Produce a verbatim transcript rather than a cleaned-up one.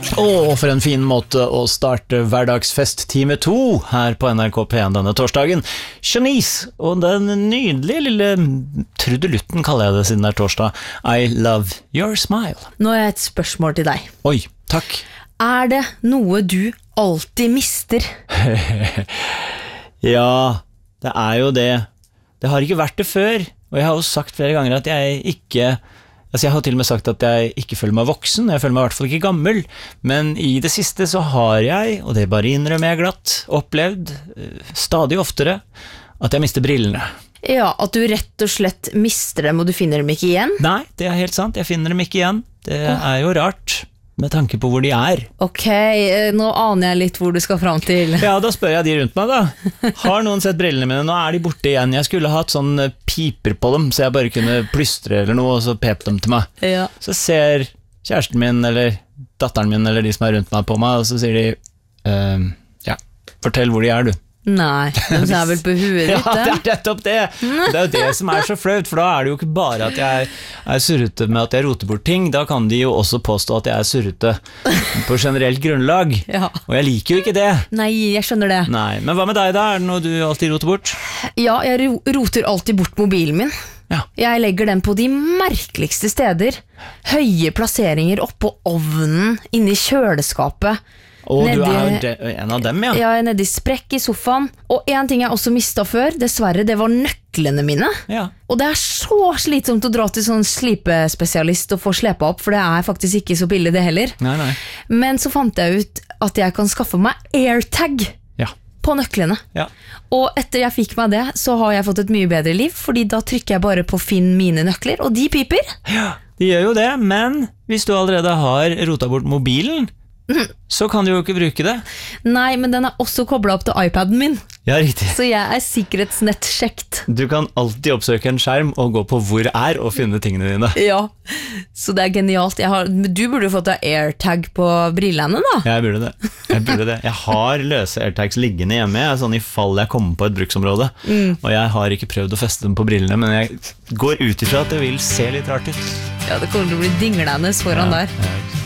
Åh, for en fin måte å starte hverdagsfest time to her på N R K P en denne torsdagen. Shanice og den nydelige lille trudelutten, kaller jeg det siden det er torsdag. I love your smile. Nå har jeg et spørsmål til deg. Oi, takk. Er det noe du alltid mister? Ja, det er jo det. Det har ikke vært det før, og jeg har jo sagt flere ganger at jeg ikke... Altså jeg har til og med sagt at jeg ikke føler meg voksen, jeg føler meg i hvert fall ikke gammel, men i det siste så har jeg, og det bare innrømmer jeg glatt, opplevd stadig oftere at jeg mister brillene. Ja, at du rett og slett mister dem og du finner dem ikke igjen? Nei, det er helt sant, jeg finner dem ikke igjen. Det er jo rart, med tanke på hvor de er. Ok, nå aner jeg litt hvor du skal fram til. Ja, da spør jeg de rundt meg da. Har noen sett brillene mine? Nå er de borte igjen. Jeg skulle hatt sånn piper på dem, så jeg bare kunne plystre eller noe, og så pep dem til meg. Ja. Så ser kjæresten min, eller datteren min, eller de som er rundt meg på meg, og så sier de, uh, ja, fortell hvor de er, du. Nei, de er vel på huet ditt, ja, det er nettopp det. Det er jo det som er så flaut, for da er det jo ikke bare at jeg er surrete med at jeg roter bort ting, da kan de jo også påstå at jeg er surrete på generelt grunnlag, ja. Og jeg liker jo ikke det. Nei, jeg skjønner det. Nei, men hva med deg da? Er det noe du alltid roter bort? Ja, jeg ro- roter alltid bort mobilen min. Ja. Jeg legger den på de merkeligste steder. Høye plasseringer oppå ovnen, inne i kjøleskapet. Og nedi, du er de, en av dem, ja. Ja, jeg er nede i sprekk i sofaen. Og en ting jeg også mistet før, dessverre, det var nøklene mine. Ja. Og det er så slitsomt å dra til sånn slipespesialist og få slepa opp, for det er faktisk ikke så billig det heller. Nei, nei. Men så fant jeg ut at jeg kan skaffe meg AirTag Ja. på nøklene. Ja. Og etter jeg fikk meg det, så har jeg fått et mye bedre liv, fordi da trykker jeg bare på Finn mine nøkler, og de piper. Ja, de gjør jo det, men hvis du allerede har rotet bort mobilen, så kan du jo ikke bruke det. Nei, men den er også koblet opp til iPaden min, Ja, riktig. så jeg er sikkerhetsnett-sjekt. Du kan alltid oppsøke en skjerm og gå på hvor er og finne tingene dine. Ja, så det er genialt. Jeg har, men du burde jo fått deg AirTag på brillene da. Jeg burde det. Jeg burde det. Jeg har løse AirTags liggende hjemme, jeg, sånn i fall jeg kommer på et bruksområde. Mm. Og jeg har ikke prøvd å feste dem på brillene, men jeg går ut ifra at det vil se litt rart ut. Ja, det kommer til å bli dinglende foran Ja, der. ja.